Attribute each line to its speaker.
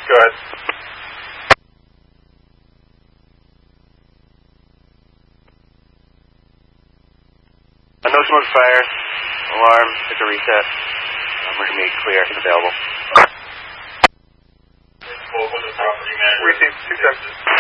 Speaker 1: Go ahead. No smoke fire. Alarm. Hit the reset. We're going to make clear. Available.
Speaker 2: Received 2 seconds.